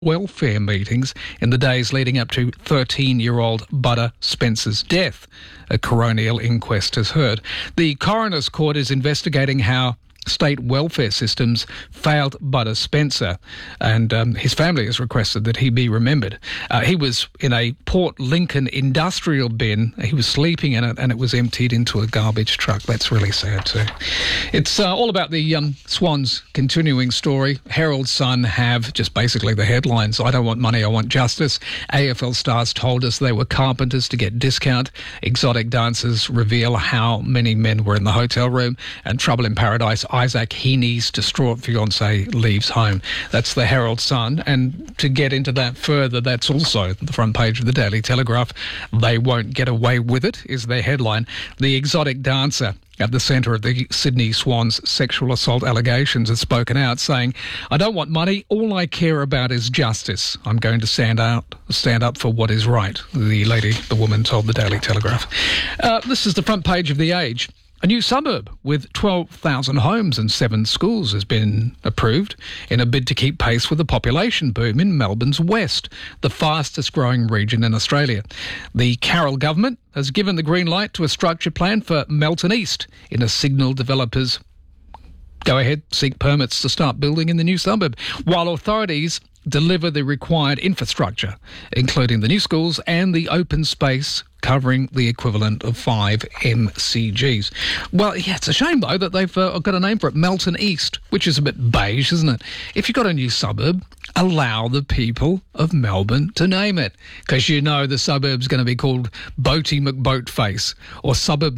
welfare meetings in the days leading up to 13-year-old Butter Spencer's death, a coronial inquest has heard. The coroner's court is investigating how state welfare systems failed Butter Spencer, and his family has requested that he be remembered. He was in a Port Lincoln industrial bin. He was sleeping in it, and it was emptied into a garbage truck. That's really sad too. It's all about the Swans continuing story. Herald Sun have just basically the headlines. I don't want money, I want justice. AFL stars told us they were carpenters to get discount. Exotic dancers reveal how many men were in the hotel room. And Trouble in Paradise, Isaac Heaney's distraught fiancée leaves home. That's the Herald Sun. And to get into that further, that's also the front page of the Daily Telegraph. They won't get away with it, is their headline. The exotic dancer at the centre of the Sydney Swans sexual assault allegations has spoken out, saying, "I don't want money, all I care about is justice. I'm going to stand up for what is right," the woman told the Daily Telegraph. This is the front page of The Age. A new suburb with 12,000 homes and 7 schools has been approved in a bid to keep pace with the population boom in Melbourne's west, the fastest growing region in Australia. The Carroll government has given the green light to a structure plan for Melton East in a signal developers go ahead, seek permits to start building in the new suburb, while authorities deliver the required infrastructure, including the new schools and the open space covering the equivalent of 5 MCGs. Well, yeah, it's a shame, though, that they've got a name for it, Melton East, which is a bit beige, isn't it? If you've got a new suburb, allow the people of Melbourne to name it, because you know the suburb's going to be called Boaty McBoatface or Suburb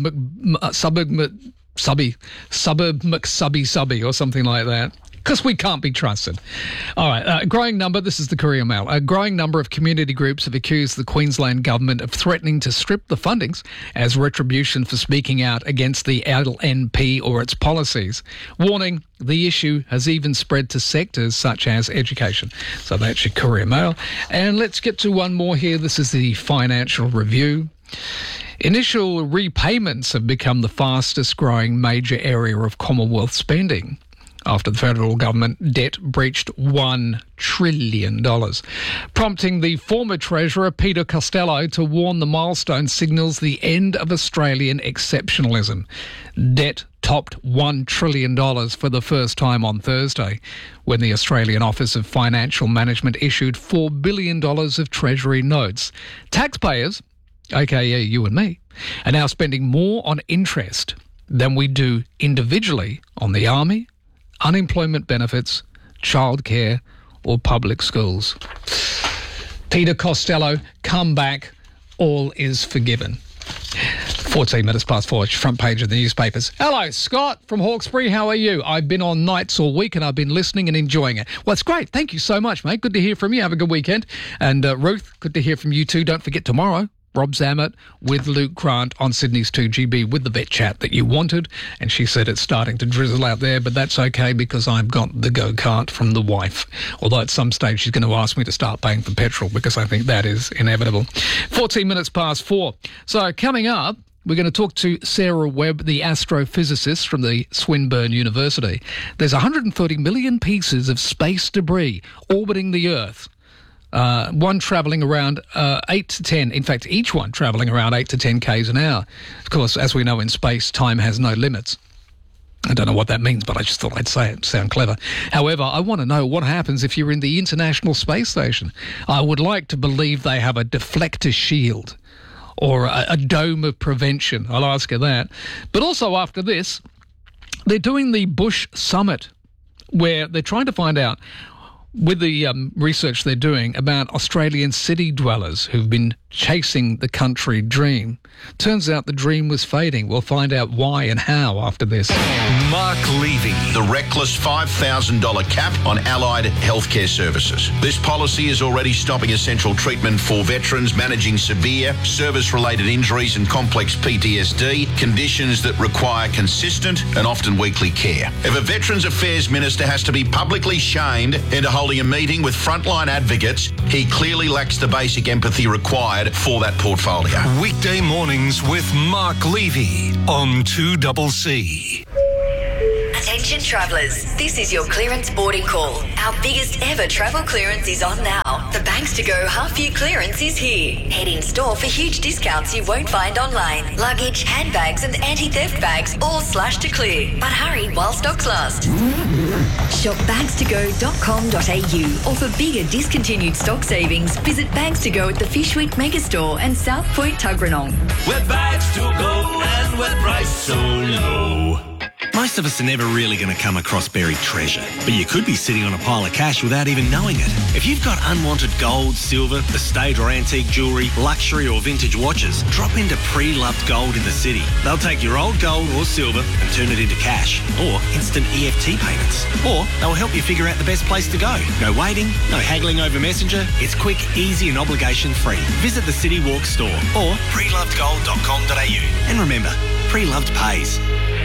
McSubby or something like that. Because we can't be trusted. All right, a growing number, this is the Courier Mail, a growing number of community groups have accused the Queensland government of threatening to strip the fundings as retribution for speaking out against the LNP or its policies, warning the issue has even spread to sectors such as education. So that's your Courier Mail. And let's get to one more here. This is the Financial Review. Initial repayments have become the fastest growing major area of Commonwealth spending after the federal government debt breached $1 trillion, prompting the former Treasurer Peter Costello to warn the milestone signals the end of Australian exceptionalism. Debt topped $1 trillion for the first time on Thursday, when the Australian Office of Financial Management issued $4 billion of Treasury notes. Taxpayers, aka you and me, are now spending more on interest than we do individually on the army, unemployment benefits, childcare or public schools. Peter Costello, come back, all is forgiven. 14 minutes past 4, front page of the newspapers. Hello, Scott from Hawkesbury. How are you? I've been on nights all week and I've been listening and enjoying it. Well, it's great. Thank you so much, mate. Good to hear from you. Have a good weekend. And Ruth, good to hear from you too. Don't forget tomorrow, Rob Zammit with Luke Grant on Sydney's 2GB with the vet chat that you wanted. And she said it's starting to drizzle out there, but that's okay because I've got the go-kart from the wife. Although at some stage she's going to ask me to start paying for petrol because I think that is inevitable. 14 minutes past 4. So coming up, we're going to talk to Sarah Webb, the astrophysicist from the Swinburne University. There's 130 million pieces of space debris orbiting the Earth. One travelling around 8 to 10, in fact, each one travelling around 8 to 10 k's an hour. Of course, as we know in space, time has no limits. I don't know what that means, but I just thought I'd say it. Sound clever. However, I want to know what happens if you're in the International Space Station. I would like to believe they have a deflector shield or a dome of prevention. I'll ask her that. But also after this, they're doing the Bush Summit, where they're trying to find out, with the research they're doing about Australian city dwellers who've been chasing the country dream. Turns out the dream was fading. We'll find out why and how after this. Mark Levy. The reckless $5,000 cap on allied healthcare services. This policy is already stopping essential treatment for veterans managing severe service-related injuries and complex PTSD, conditions that require consistent and often weekly care. If a Veterans Affairs Minister has to be publicly shamed into holding a meeting with frontline advocates, he clearly lacks the basic empathy required for that portfolio. Weekday mornings with Mark Levy on 2CC. Attention travellers, this is your clearance boarding call. Our biggest ever travel clearance is on now. The Banks to Go half year clearance is here. Head in store for huge discounts you won't find online. Luggage, handbags and anti-theft bags all slashed to clear. But hurry while stocks last. Shop bagstogo.com.au or for bigger discontinued stock savings, visit Bags to Go at the Fish Week Megastore and South Point Tuggeranong. Where bags to go and where price so low. Most of us are never really going to come across buried treasure, but you could be sitting on a pile of cash without even knowing it. If you've got unwanted gold, silver, estate or antique jewellery, luxury or vintage watches, drop into Pre-Loved Gold in the city. They'll take your old gold or silver and turn it into cash or instant EFT payments. Or they'll help you figure out the best place to go. No waiting, no haggling over Messenger. It's quick, easy and obligation free. Visit the City Walk store or prelovedgold.com.au. And remember, Pre-Loved pays.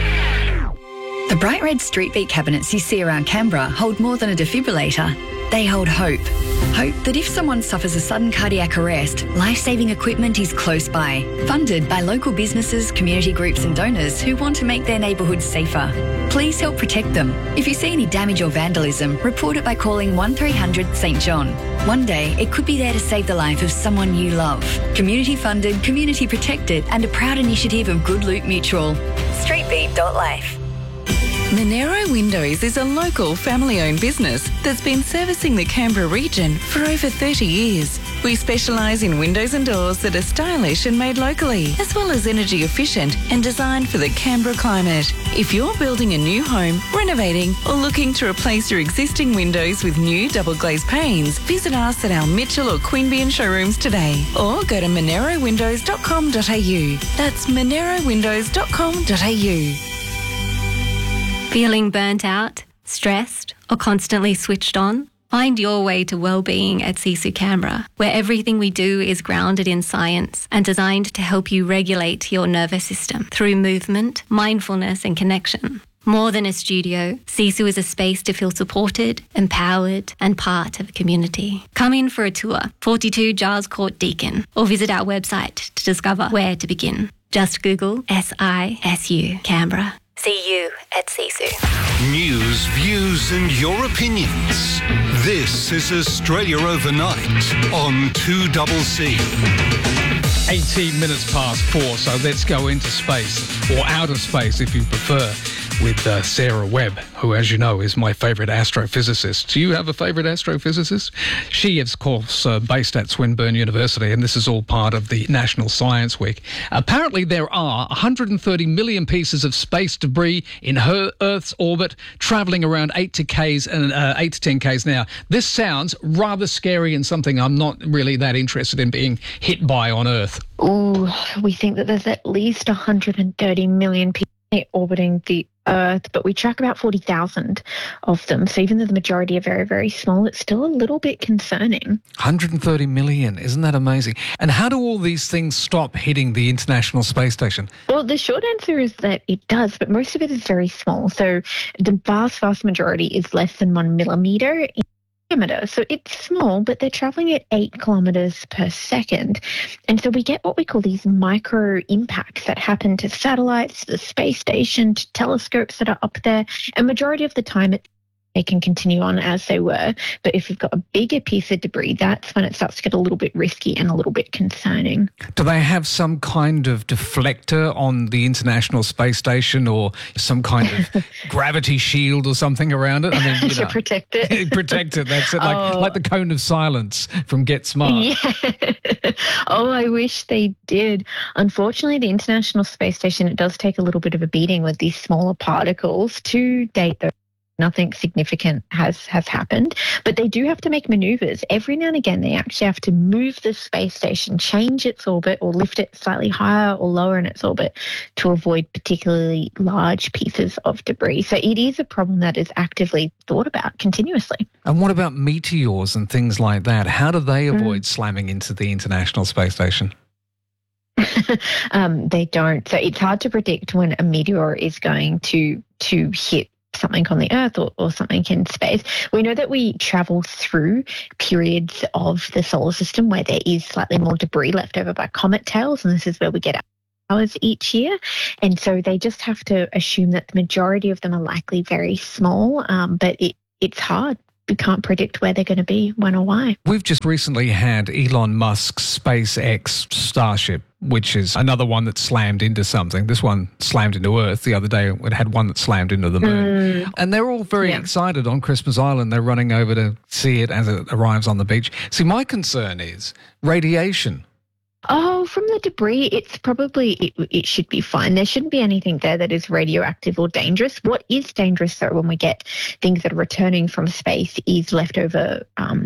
The bright red street beat cabinets you see around Canberra hold more than a defibrillator. They hold hope. Hope that if someone suffers a sudden cardiac arrest, life-saving equipment is close by. Funded by local businesses, community groups and donors who want to make their neighbourhoods safer. Please help protect them. If you see any damage or vandalism, report it by calling 1300 St John. One day, it could be there to save the life of someone you love. Community funded, community protected and a proud initiative of Good Loot Mutual. Streetbeat.life. Monero Windows is a local family-owned business that's been servicing the Canberra region for over 30 years. We specialise in windows and doors that are stylish and made locally, as well as energy efficient and designed for the Canberra climate. If you're building a new home, renovating or looking to replace your existing windows with new double glazed panes, visit us at our Mitchell or Queanbeyan showrooms today or go to monerowindows.com.au. That's monerowindows.com.au. Feeling burnt out, stressed, or constantly switched on? Find your way to well-being at Sisu Canberra, where everything we do is grounded in science and designed to help you regulate your nervous system through movement, mindfulness and connection. More than a studio, Sisu is a space to feel supported, empowered and part of a community. Come in for a tour, 42 Giles Court Deakin, or visit our website to discover where to begin. Just Google SISU Canberra. See you at Sisu. News, views and your opinions. This is Australia Overnight on 2CC. 18 minutes past 4, so let's go into space, or outer space if you prefer, with Sarah Webb, who, as you know, is my favourite astrophysicist. Do you have a favourite astrophysicist? She is, of course, based at Swinburne University, and this is all part of the National Science Week. Apparently, there are 130 million pieces of space debris in Earth's orbit, travelling around 8 to 10 Ks now. This sounds rather scary and something I'm not really that interested in being hit by on Earth. Oh, we think that there's at least 130 million people orbiting the Earth, but we track about 40,000 of them. So even though the majority are very, very small, it's still a little bit concerning. 130 million. Isn't that amazing? And how do all these things stop hitting the International Space Station? Well, the short answer is that it does, but most of it is very small. So the vast, vast majority is less than 1 millimetre in diameter. So it's small, but they're travelling at 8 kilometres per second. And so we get what we call these micro impacts that happen to satellites, to the space station, to telescopes that are up there. And majority of the time they can continue on as they were. But if you've got a bigger piece of debris, that's when it starts to get a little bit risky and a little bit concerning. Do they have some kind of deflector on the International Space Station or some kind of gravity shield or something around it? I mean, you to know, protect it. Protect it, that's it. Like the cone of silence from Get Smart. Yeah. Oh, I wish they did. Unfortunately, the International Space Station, it does take a little bit of a beating with these smaller particles. To date, though, nothing significant has happened, but they do have to make manoeuvres. Every now and again, they actually have to move the space station, change its orbit or lift it slightly higher or lower in its orbit to avoid particularly large pieces of debris. So it is a problem that is actively thought about continuously. And what about meteors and things like that? How do they avoid slamming into the International Space Station? They don't. So it's hard to predict when a meteor is going to hit something on the Earth or something in space. We know that we travel through periods of the solar system where there is slightly more debris left over by comet tails, and this is where we get our hours each year. And so they just have to assume that the majority of them are likely very small, but it's hard. We can't predict where they're going to be, when or why. We've just recently had Elon Musk's SpaceX Starship, which is another one that slammed into something. This one slammed into Earth. The other day it had one that slammed into the moon. And they're all very excited on Christmas Island. They're running over to see it as it arrives on the beach. See, my concern is radiation. Oh, from the debris, it's probably, it should be fine. There shouldn't be anything there that is radioactive or dangerous. What is dangerous, though, when we get things that are returning from space is leftover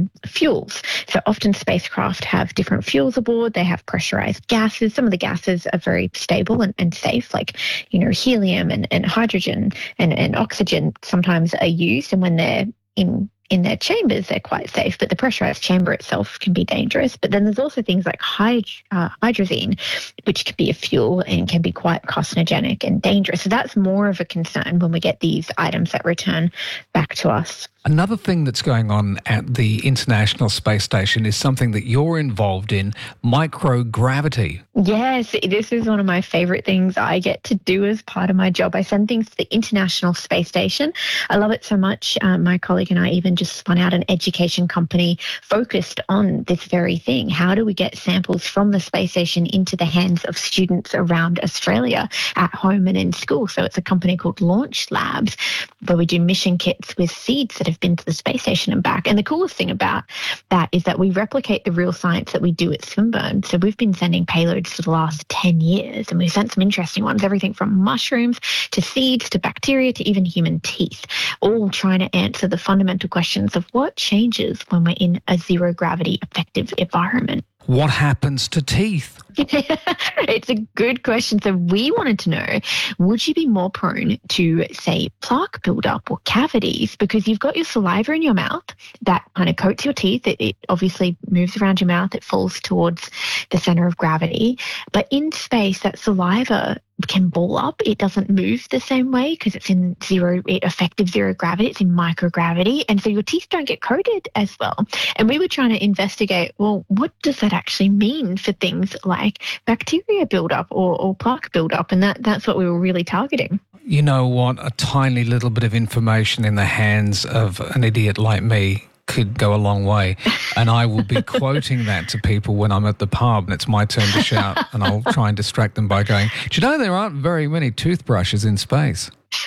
fuels. So often spacecraft have different fuels aboard. They have pressurized gases. Some of the gases are very stable and safe, like, helium and hydrogen and oxygen sometimes are used. And when they're in their chambers, they're quite safe, but the pressurized chamber itself can be dangerous. But then there's also things like hydrazine, which can be a fuel and can be quite carcinogenic and dangerous. So that's more of a concern when we get these items that return back to us. Another thing that's going on at the International Space Station is something that you're involved in, microgravity. Yes, this is one of my favorite things I get to do as part of my job. I send things to the International Space Station. I love it so much. My colleague and I even just spun out an education company focused on this very thing. How do we get samples from the space station into the hands of students around Australia at home and in school? So it's a company called Launch Labs, where we do mission kits with seeds that have been to the space station and back. And the coolest thing about that is that we replicate the real science that we do at Swinburne. So we've been sending payloads for the last 10 years, and we've sent some interesting ones, everything from mushrooms to seeds to bacteria to even human teeth, all trying to answer the fundamental questions of what changes when we're in a zero gravity effective environment. What happens to teeth? It's a good question. So we wanted to know, would you be more prone to, say, plaque buildup or cavities? Because you've got your saliva in your mouth that kind of coats your teeth. It obviously moves around your mouth. It falls towards the center of gravity. But in space, that saliva can ball up. It doesn't move the same way because it's in effective zero gravity. It's in microgravity. And so your teeth don't get coated as well. And we were trying to investigate, well, what does that actually mean for things like bacteria buildup or plaque buildup? And that's what we were really targeting. You know what? A tiny little bit of information in the hands of an idiot like me could go a long way. And I will be quoting that to people when I'm at the pub and it's my turn to shout, and I'll try and distract them by going, do you know there aren't very many toothbrushes in space?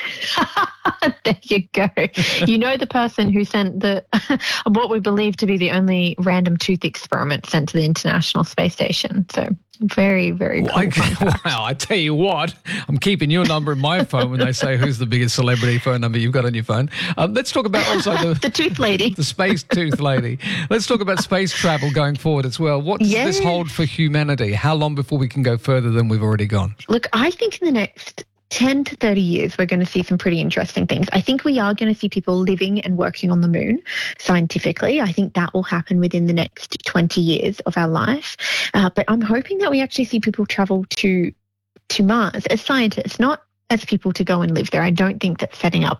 There you go. You know the person who sent what we believe to be the only random tooth experiment sent to the International Space Station. So very, very cool. Wow, I tell you what, I'm keeping your number in my phone when they say who's the biggest celebrity phone number you've got on your phone. Let's talk about also the tooth lady. The space tooth lady. Let's talk about space travel going forward as well. What does this hold for humanity? How long before we can go further than we've already gone? Look, I think in the next 10 to 30 years, we're going to see some pretty interesting things. I think we are going to see people living and working on the moon scientifically. I think that will happen within the next 20 years of our life. But I'm hoping that we actually see people travel to Mars as scientists, not as people to go and live there. I don't think that setting up,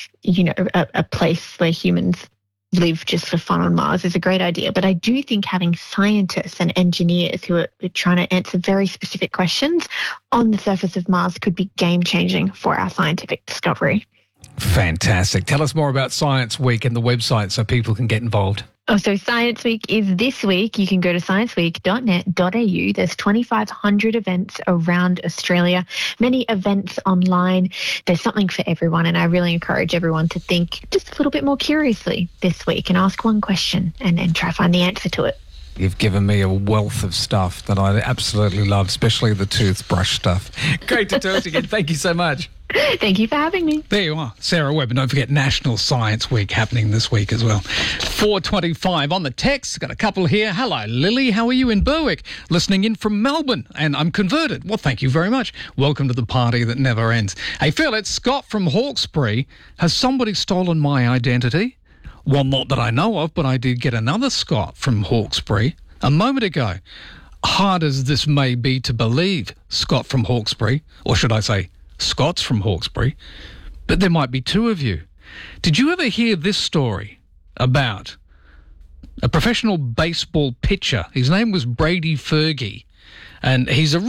a place where humans live just for fun on Mars is a great idea. But I do think having scientists and engineers who are trying to answer very specific questions on the surface of Mars could be game-changing for our scientific discovery. Fantastic. Tell us more about Science Week and the website so people can get involved. So Science Week is this week. You can go to scienceweek.net.au. There's 2,500 events around Australia, many events online. There's something for everyone, and I really encourage everyone to think just a little bit more curiously this week and ask one question and try to find the answer to it. You've given me a wealth of stuff that I absolutely love, especially the toothbrush stuff. Great to talk to you again. Thank you so much. Thank you for having me. There you are, Sarah Webb. And don't forget National Science Week happening this week as well. 4:25 on the text. Got a couple here. Hello, Lily. How are you in Berwick? Listening in from Melbourne. And I'm converted. Well, thank you very much. Welcome to the party that never ends. Hey, Phil, it's Scott from Hawkesbury. Has somebody stolen my identity? Well, not that I know of, but I did get another Scott from Hawkesbury a moment ago. Hard as this may be to believe, Scott from Hawkesbury, or should I say Scots from Hawkesbury, but there might be two of you. Did you ever hear this story about a professional baseball pitcher? His name was Brady Fergie, and he's a real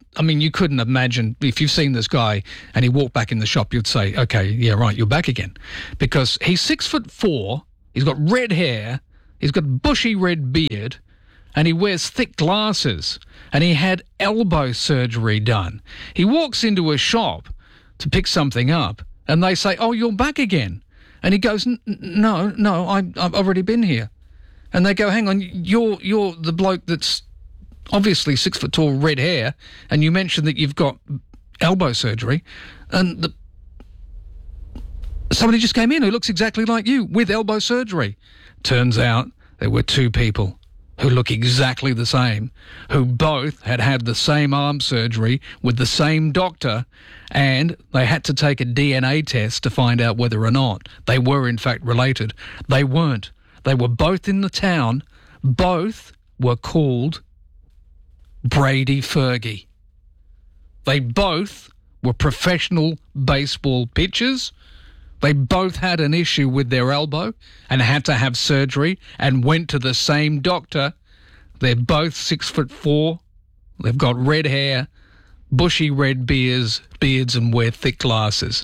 you couldn't imagine, if you've seen this guy and he walked back in the shop, you'd say, okay, yeah, right, you're back again. Because he's 6'4", he's got red hair, he's got bushy red beard, and he wears thick glasses, and he had elbow surgery done. He walks into a shop to pick something up, and they say, oh, you're back again. And he goes, no, I've already been here. And they go, hang on, you're the bloke that's obviously 6 foot tall, red hair, and you mentioned that you've got elbow surgery, and somebody just came in who looks exactly like you with elbow surgery. Turns out there were two people who look exactly the same, who both had the same arm surgery with the same doctor, and they had to take a DNA test to find out whether or not they were in fact related. They weren't. They were both in the town. Both were called Brady Fergie. They both were professional baseball pitchers. They both had an issue with their elbow and had to have surgery and went to the same doctor. They're both 6'4". They've got red hair, bushy red beards, and wear thick glasses.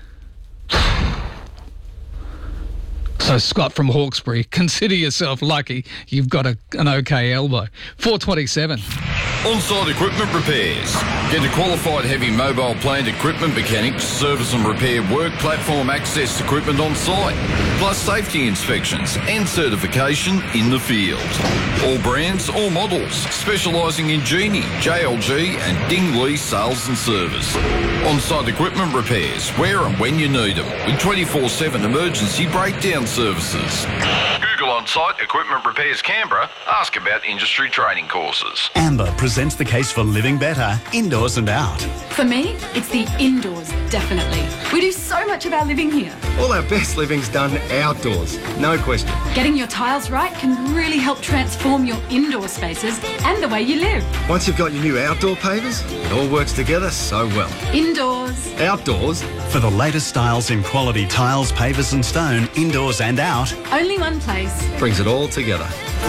So, Scott from Hawkesbury, consider yourself lucky you've got an okay elbow. 427. On-site equipment repairs. Get a qualified heavy mobile plant equipment mechanic to service and repair work platform access equipment on site, plus safety inspections and certification in the field. All brands, all models, specialising in Genie, JLG and Dingley sales and service. On-site equipment repairs, where and when you need them, with 24/7 emergency breakdown services. Google On-Site Equipment Repairs Canberra. Ask about industry training courses. Amber presents the case for living better, indoors and out. For me, it's the indoors, definitely. We do so much of our living here. All our best living's done outdoors, no question. Getting your tiles right can really help transform your indoor spaces and the way you live. Once you've got your new outdoor pavers, it all works together so well. Indoors. Outdoors. For the latest styles in quality tiles, pavers and stone, indoors and out. Only one place. Brings it all together.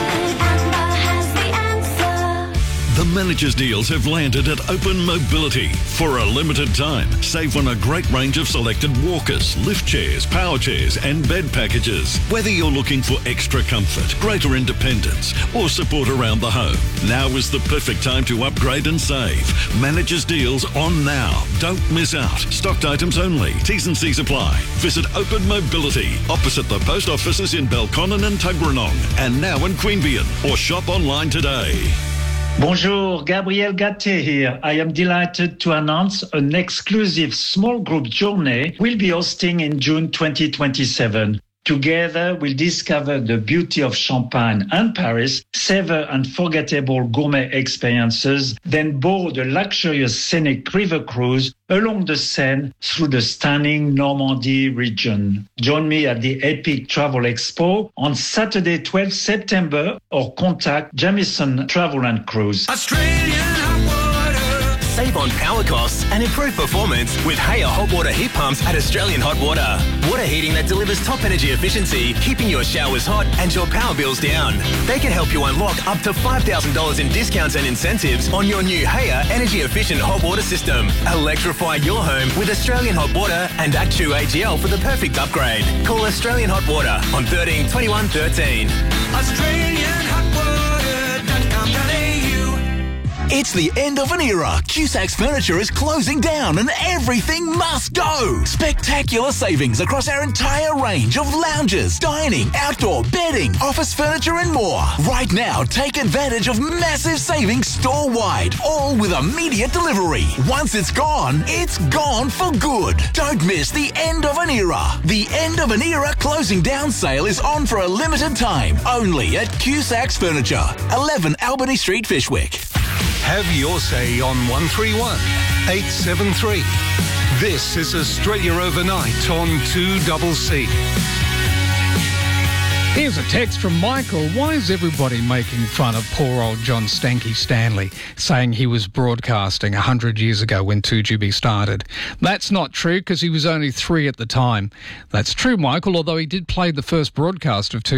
The managers' deals have landed at Open Mobility. For a limited time, save on a great range of selected walkers, lift chairs, power chairs and bed packages. Whether you're looking for extra comfort, greater independence or support around the home, now is the perfect time to upgrade and save. Managers' deals on now. Don't miss out. Stocked items only. T's and C's apply. Visit Open Mobility opposite the post offices in Belconnen and Tuggeranong and now in Queanbeyan, or shop online today. Bonjour, Gabriel Gatté here. I am delighted to announce an exclusive small group journey we'll be hosting in June 2027. Together, we'll discover the beauty of Champagne and Paris, savor unforgettable gourmet experiences, then board a luxurious scenic river cruise along the Seine through the stunning Normandy region. Join me at the Epic Travel Expo on Saturday, 12 September, or contact Jamieson Travel and Cruise. Save on power costs and improve performance with Haier hot water heat pumps at Australian Hot Water. Water heating that delivers top energy efficiency, keeping your showers hot and your power bills down. They can help you unlock up to $5,000 in discounts and incentives on your new Haier energy efficient hot water system. Electrify your home with Australian Hot Water and Actu AGL for the perfect upgrade. Call Australian Hot Water on 13 21 13. It's the end of an era. Cusac's Furniture is closing down and everything must go. Spectacular savings across our entire range of lounges, dining, outdoor, bedding, office furniture and more. Right now, take advantage of massive savings store-wide, all with immediate delivery. Once it's gone for good. Don't miss the end of an era. The end of an era closing down sale is on for a limited time, only at Cusac's Furniture, 11 Albany Street, Fishwick. Have your say on 131 873. This is Australia Overnight on 2CC. Here's a text from Michael. Why is everybody making fun of poor old John Stanky Stanley, saying he was broadcasting 100 years ago when 2GB started? That's not true because he was only 3 at the time. That's true, Michael, although he did play the first broadcast of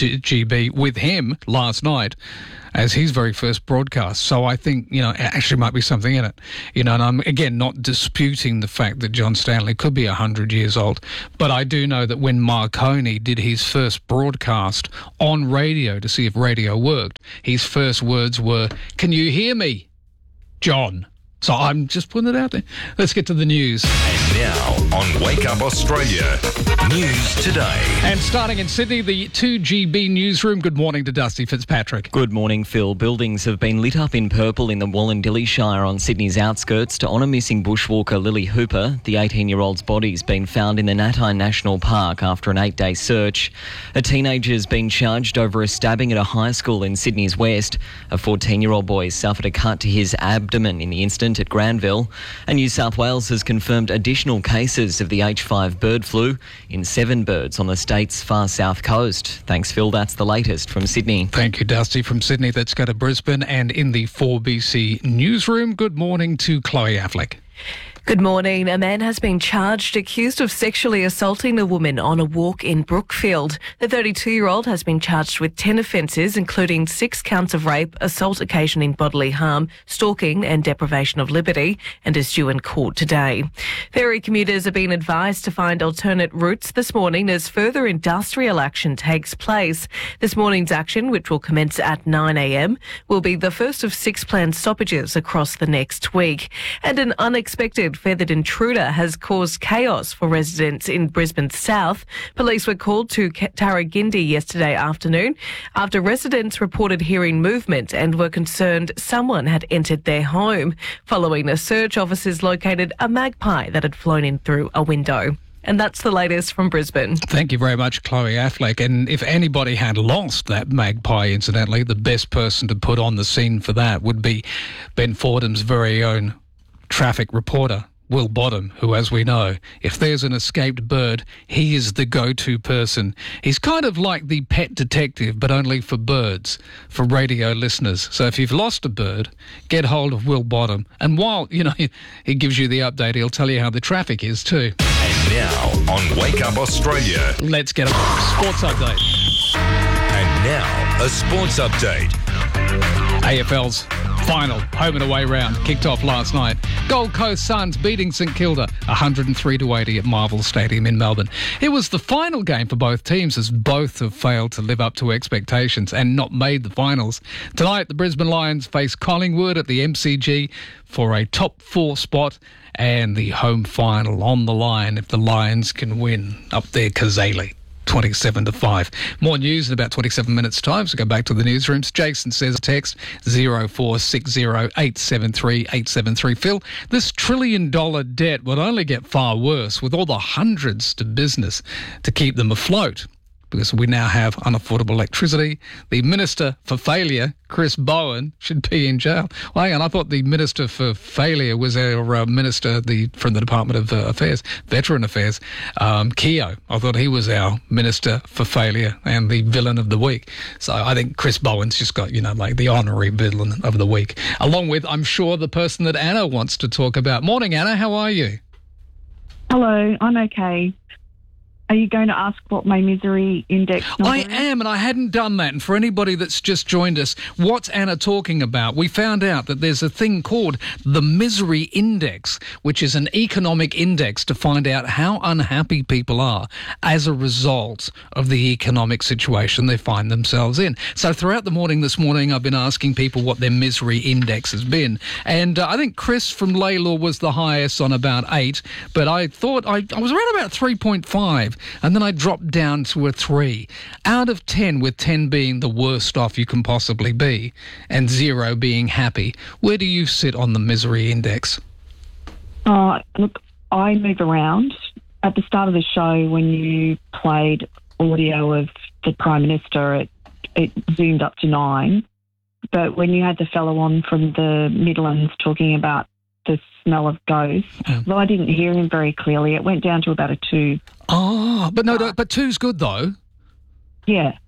2GB with him last night as his very first broadcast. So I think, it actually might be something in it. And I'm, again, not disputing the fact that John Stanley could be 100 years old. But I do know that when Marconi did his first broadcast on radio to see if radio worked, his first words were, "Can you hear me, John?" So I'm just putting it out there. Let's get to the news. And now on Wake Up Australia, News Today. And starting in Sydney, the 2GB newsroom. Good morning to Dusty Fitzpatrick. Good morning, Phil. Buildings have been lit up in purple in the Wallandilly Shire on Sydney's outskirts to honour missing bushwalker Lily Hooper. The 18-year-old's body's been found in the Natai National Park after an 8-day search. A teenager's been charged over a stabbing at a high school in Sydney's west. A 14-year-old boy suffered a cut to his abdomen in the incident at Granville. And New South Wales has confirmed additional cases of the H5 bird flu in 7 birds on the state's far south coast. Thanks, Phil. That's the latest from Sydney. Thank you, Dusty. From Sydney, let's go to Brisbane. And in the 4BC newsroom, good morning to Chloe Affleck. Good morning. A man has been charged accused of sexually assaulting a woman on a walk in Brookfield. The 32-year-old has been charged with 10 offences, including 6 counts of rape, assault occasioning bodily harm, stalking and deprivation of liberty, and is due in court today. Ferry commuters are being advised to find alternate routes this morning as further industrial action takes place. This morning's action, which will commence at 9 a.m, will be the first of 6 planned stoppages across the next week. And an unexpected feathered intruder has caused chaos for residents in Brisbane South. Police were called to Tarragindi yesterday afternoon after residents reported hearing movement and were concerned someone had entered their home. Following a search, officers located a magpie that had flown in through a window. And that's the latest from Brisbane. Thank you very much, Chloe Affleck. And if anybody had lost that magpie, incidentally, the best person to put on the scene for that would be Ben Fordham's very own traffic reporter, Will Bottom, who, as we know, if there's an escaped bird, he is the go-to person. He's kind of like the pet detective, but only for birds, for radio listeners. So if you've lost a bird, get hold of Will Bottom. And while, he gives you the update, he'll tell you how the traffic is too. And now on Wake Up Australia, let's get a sports update. And now a sports update. AFL's final home and away round kicked off last night. Gold Coast Suns beating St Kilda 103-80 at Marvel Stadium in Melbourne. It was the final game for both teams as both have failed to live up to expectations and not made the finals. Tonight, the Brisbane Lions face Collingwood at the MCG for a top 4 spot and the home final on the line if the Lions can win up there, Kazali. 27-5. More news in about 27 minutes' time, so go back to the newsrooms. Jason says text 0460873873. Phil, this $1 trillion debt would only get far worse with all the hundreds to business to keep them afloat, because we now have unaffordable electricity. The Minister for Failure, Chris Bowen, should be in jail. Well, hang on, I thought the Minister for Failure was our Minister from the Department of Veteran Affairs, Keogh. I thought he was our Minister for Failure and the villain of the week. So I think Chris Bowen's just got, like the honorary villain of the week, along with, I'm sure, the person that Anna wants to talk about. Morning, Anna. How are you? Hello, I'm okay. Are you going to ask what my misery index number is? I am, and I hadn't done that. And for anybody that's just joined us, what's Anna talking about? We found out that there's a thing called the misery index, which is an economic index to find out how unhappy people are as a result of the economic situation they find themselves in. So throughout the morning this morning, I've been asking people what their misery index has been. And I think Chris from Laylaw was the highest on about 8, but I thought I was around about 3.5. And then I dropped down to a 3. Out of 10, with 10 being the worst off you can possibly be, and 0 being happy, where do you sit on the misery index? Look, I move around. At the start of the show, when you played audio of the Prime Minister, it zoomed up to 9. But when you had the fellow on from the Midlands talking about the smell of ghosts, though I didn't hear him very clearly, it went down to about a 2. Oh, but no, but 2's good though. Yeah.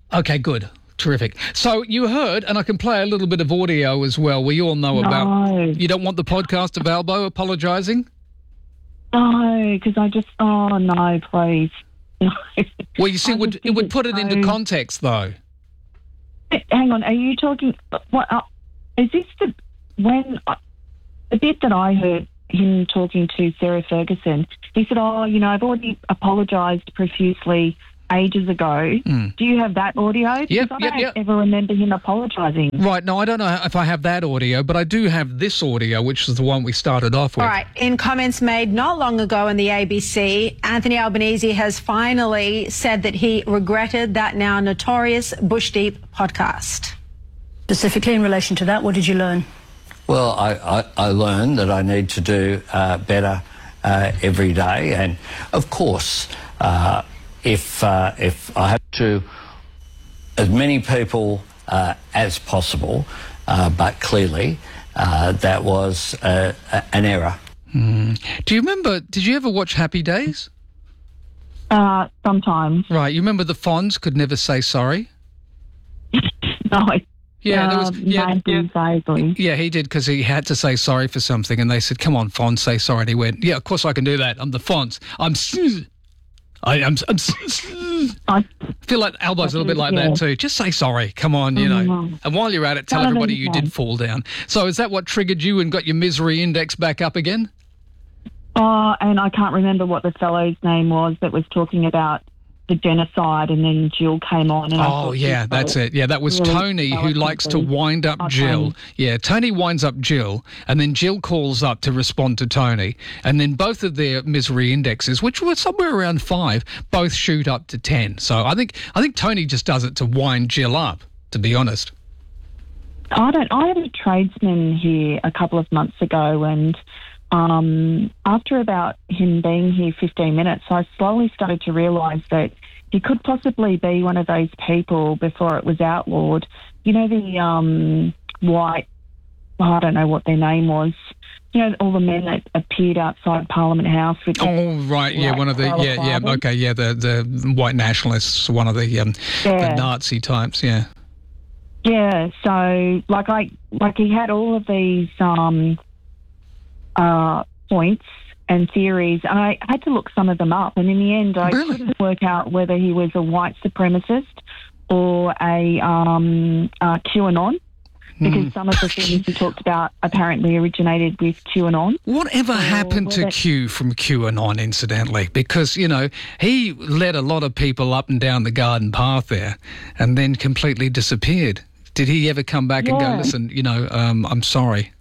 Okay, good. Terrific. So you heard, and I can play a little bit of audio as well. We all know about... You don't want the podcast of Albo apologising? No, because oh, no, please. No. Well, you see, it would put it into context, though. Hang on, are you talking... What? Is this the bit that I heard him talking to Sarah Ferguson? He said, I've already apologised profusely ages ago. Do you have that audio? Because I don't ever remember him apologising. Right, no, I don't know if I have that audio, but I do have this audio, which is the one we started off with. All right, in comments made not long ago on the ABC, Anthony Albanese has finally said that he regretted that now notorious Bush Deep podcast. Specifically in relation to that, what did you learn? Well, I learned that I need to do better every day, and of course, if I have to, as many people as possible, but clearly that was an error. Do you remember? Did you ever watch Happy Days? Sometimes. Right. You remember the Fonz could never say sorry? No. Yeah, there was. Yeah, he did because he had to say sorry for something, and they said, "Come on, Fonz, say sorry." And he went, "Yeah, of course I can do that. I'm the Fonz. I feel like Albo's a little bit like that too. Just say sorry. Come on, you know. And while you're at it, tell everybody you did fall down. So is that what triggered you and got your misery index back up again? Oh, and I can't remember what the fellow's name was that was talking about the genocide, and then Jill came on. And that's it. Yeah, that was really Tony, who likes to wind up Jill. Yeah, Tony winds up Jill, and then Jill calls up to respond to Tony, and then both of their misery indexes, which were somewhere around 5, both shoot up to 10. So I think Tony just does it to wind Jill up, to be honest. I had a tradesman here a couple of months ago, and after about him being here 15 minutes, I slowly started to realise that he could possibly be one of those people before it was outlawed. You know, the white, I don't know what their name was. You know, all the men that appeared outside Parliament House with one of the the white nationalists, one of the Nazi types, yeah. Yeah, so like he had all of these points and theories, and I had to look some of them up, and in the end I couldn't work out whether he was a white supremacist or a QAnon, because some of the things he talked about apparently originated with QAnon. Whatever happened to Q from QAnon, incidentally? Because, you know, he led a lot of people up and down the garden path there and then completely disappeared. Did he ever come back and go, listen, you know, I'm sorry.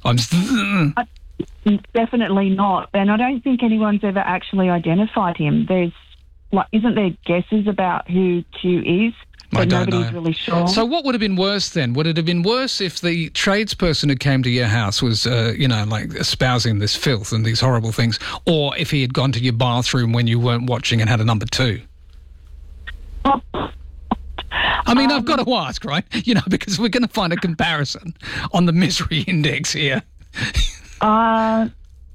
Definitely not, and I don't think anyone's ever actually identified him. Isn't there guesses about who Q is, but nobody's really sure. So what would have been worse then? Would it have been worse if the tradesperson who came to your house was, espousing this filth and these horrible things, or if he had gone to your bathroom when you weren't watching and had a number 2? I mean, I've got to ask, right? You know, because we're going to find a comparison on the misery index here. I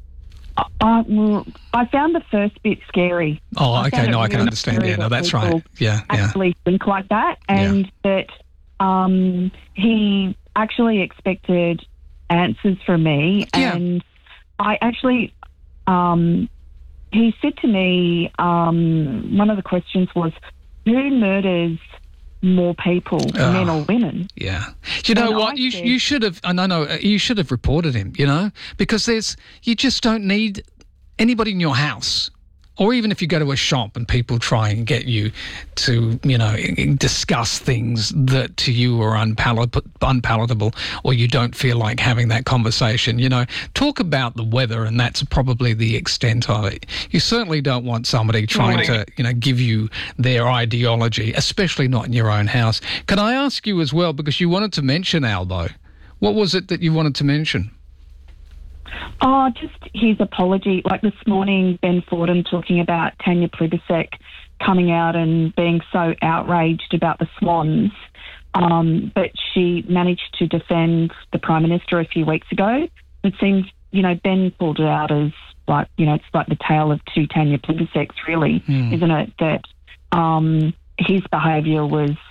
found the first bit scary. Oh, okay. No, I can understand. Yeah, no, that's right. Yeah, actually think like that, and that he actually expected answers from me, and I actually he said to me, one of the questions was, who murders more people, men or women? Yeah. You know what? You should have, you should have reported him, you know, because you just don't need anybody in your house, or even if you go to a shop and people try and get you to, you know, discuss things that to you are unpalatable, or you don't feel like having that conversation, you know, talk about the weather, and that's probably the extent of it. You certainly don't want somebody trying to, you know, give you their ideology, especially not in your own house. Can I ask you as well, because you wanted to mention Albo, what was it that you wanted to mention? Oh, just his apology. Like this morning, Ben Fordham talking about Tanya Plibersek coming out and being so outraged about the Swans, but she managed to defend the Prime Minister a few weeks ago. It seems, you know, Ben pulled it out as like, you know, it's like the tale of two Tanya Pliberseks, really, isn't it? That his behaviour was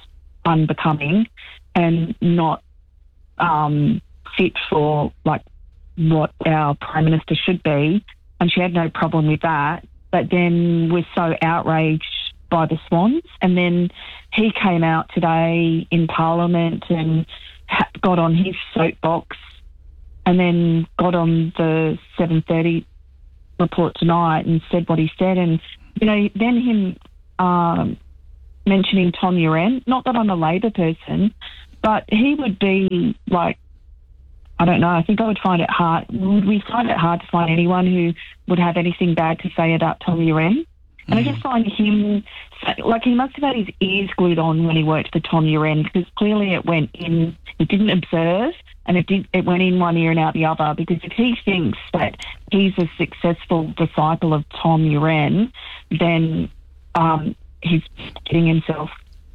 unbecoming and not fit for like what our Prime Minister should be, and she had no problem with that, but then was so outraged by the Swans. And then he came out today in Parliament and got on his soapbox and then got on the 7:30 report tonight and said what he said. And, you know, then him mentioning Tom Uren, not that I'm a Labor person, but he would be like, I don't know, I think I would find it hard. Would we find it hard to find anyone who would have anything bad to say about Tom Uren? And I just find him, like, he must have had his ears glued on when he worked for Tom Uren, because clearly it went in, he didn't observe, and it went in one ear and out the other, because if he thinks that he's a successful disciple of Tom Uren, then he's kidding himself.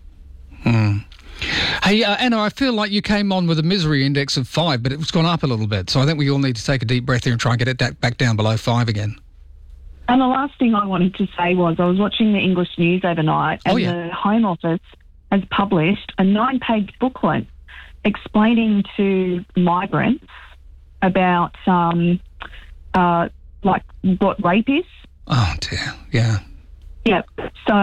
Hey, Anna, I feel like you came on with a misery index of 5, but it's gone up a little bit. So I think we all need to take a deep breath here and try and get it back down below 5 again. And the last thing I wanted to say was I was watching the English news overnight, and the Home Office has published a 9-page booklet explaining to migrants about like what rape is. Oh dear, yeah. Yep. So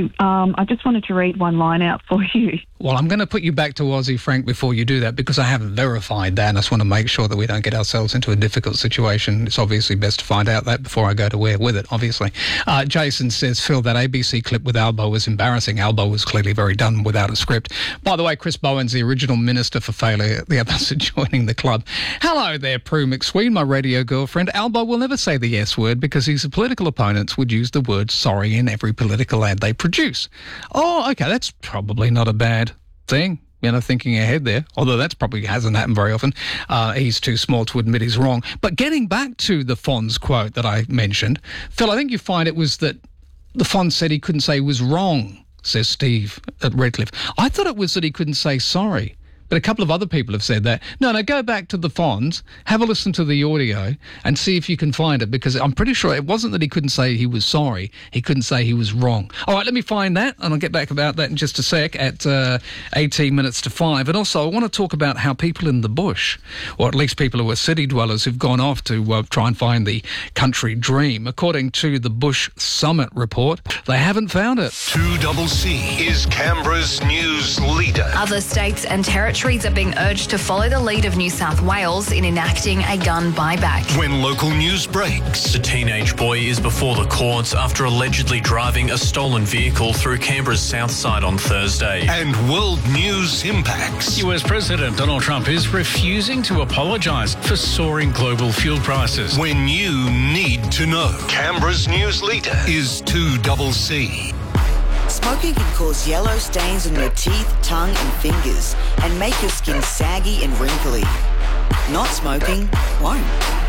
I just wanted to read one line out for you. Well, I'm going to put you back to Aussie Frank before you do that, because I haven't verified that, and I just want to make sure that we don't get ourselves into a difficult situation. It's obviously best to find out that before I go to where with it, obviously. Jason says, Phil, that ABC clip with Albo was embarrassing. Albo was clearly very done without a script. By the way, Chris Bowen's the original Minister for Failure. The others are joining the club. Hello there, Prue McSween, my radio girlfriend. Albo will never say the S word because his political opponents would use the word sorry in every political ad they produce. Oh, okay, that's probably not a bad thing, you know, thinking ahead there, although that's probably hasn't happened very often. He's too small to admit he's wrong. But getting back to the Fonz quote that I mentioned, Phil, I think you find it was that the Fonz said he couldn't say he was wrong, says Steve at Redcliffe. I thought it was that he couldn't say sorry. But a couple of other people have said that. No, go back to the Fonz, have a listen to the audio and see if you can find it, because I'm pretty sure it wasn't that he couldn't say he was sorry. He couldn't say he was wrong. All right, let me find that, and I'll get back about that in just a sec at 18 minutes to 5. And also, I want to talk about how people in the bush, or at least people who are city dwellers who've gone off to try and find the country dream, according to the Bush Summit report, they haven't found it. 2CC is Canberra's news leader. Other states and territories are being urged to follow the lead of New South Wales in enacting a gun buyback. When local news breaks. The teenage boy is before the courts after allegedly driving a stolen vehicle through Canberra's south side on Thursday. And world news impacts. US President Donald Trump is refusing to apologise for soaring global fuel prices. When you need to know. Canberra's news leader is 2CC. Smoking can cause yellow stains on your teeth, tongue and fingers and make your skin saggy and wrinkly. Not smoking won't.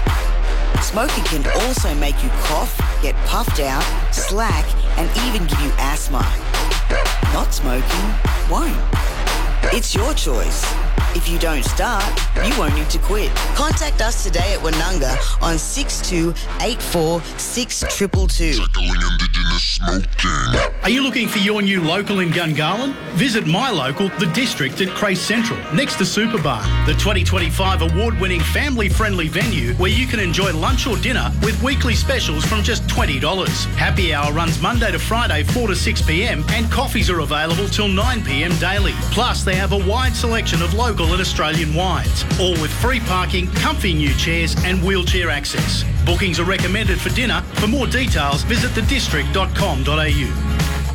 Smoking can also make you cough, get puffed out, slack and even give you asthma. Not smoking won't. It's your choice. If you don't start, you won't need to quit. Contact us today at Woonunga on 6284 6222. Tackling Indigenous smoking. Are you looking for your new local in Gungahlin? Visit my local, The District at Crace Central, next to Superbar, the 2025 award-winning family-friendly venue where you can enjoy lunch or dinner with weekly specials from just $20. Happy hour runs Monday to Friday 4 to 6 p.m. and coffees are available till 9 p.m. daily. Plus, they have a wide selection of local and Australian wines, all with free parking, comfy new chairs and wheelchair access. Bookings are recommended for dinner. For more details, visit thedistrict.com.au.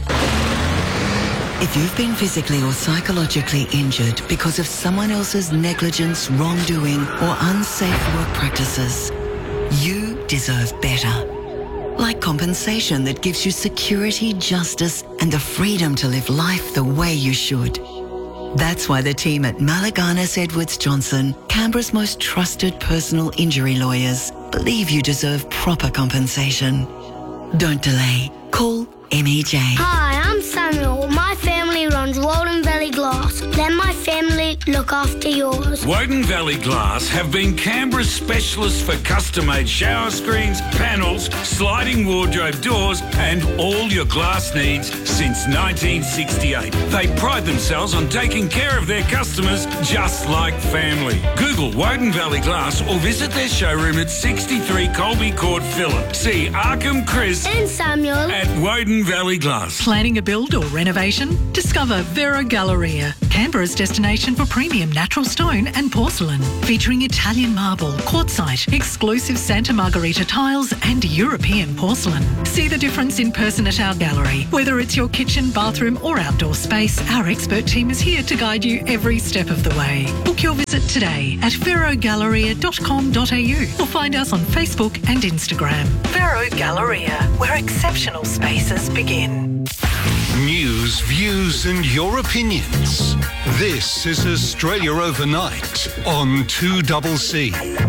If you've been physically or psychologically injured because of someone else's negligence, wrongdoing or unsafe work practices, you deserve better. Like compensation that gives you security, justice and the freedom to live life the way you should. That's why the team at Malaganas Edwards Johnson, Canberra's most trusted personal injury lawyers, believe you deserve proper compensation. Don't delay. Call MEJ. Hi, I'm Samuel. My family runs Walden Valley Glass. Let my family look after yours. Woden Valley Glass have been Canberra's specialists for custom-made shower screens, panels, sliding wardrobe doors and all your glass needs since 1968. They pride themselves on taking care of their customers just like family. Google Woden Valley Glass or visit their showroom at 63 Colby Court, Phillip. See Arkham, Chris and Samuel at Woden Valley Glass. Planning a build or renovation? Discover Vero Galleria, Canberra's destination for premium natural stone and porcelain, featuring Italian marble, quartzite, exclusive Santa Margherita tiles and European porcelain. See the difference in person at our gallery. Whether it's your kitchen, bathroom or outdoor space, our expert team is here to guide you every step of the way. Book your visit today at verogalleria.com.au or find us on Facebook and Instagram. Vero Galleria, where exceptional spaces begin. News, views and your opinions. This is Australia Overnight on 2CC.